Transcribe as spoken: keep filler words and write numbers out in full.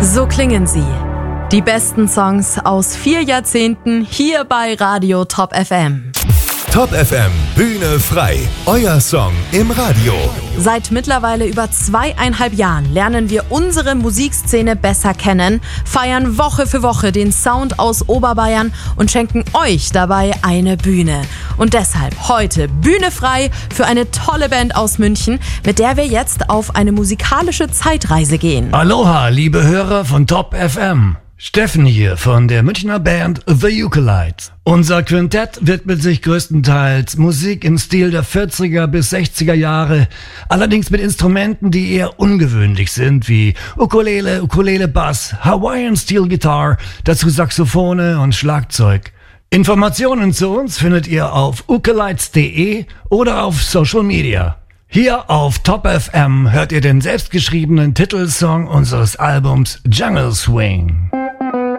So klingen sie. Die besten Songs aus vier Jahrzehnten hier bei Radio Top F M. Top F M, Bühne frei. Euer Song im Radio. Seit mittlerweile über zweieinhalb Jahren lernen wir unsere Musikszene besser kennen, feiern Woche für Woche den Sound aus Oberbayern und schenken euch dabei eine Bühne. Und deshalb heute Bühne frei für eine tolle Band aus München, mit der wir jetzt auf eine musikalische Zeitreise gehen. Aloha, liebe Hörer von Top F M. Steffen hier von der Münchner Band The Ukelites. Unser Quintett widmet sich größtenteils Musik im Stil der vierziger bis sechziger Jahre, allerdings mit Instrumenten, die eher ungewöhnlich sind, wie Ukulele, Ukulele Bass, Hawaiian Steel Guitar, dazu Saxophone und Schlagzeug. Informationen zu uns findet ihr auf ukelites punkt de oder auf Social Media. Hier auf Top F M hört ihr den selbstgeschriebenen Titelsong unseres Albums Jungle Swing.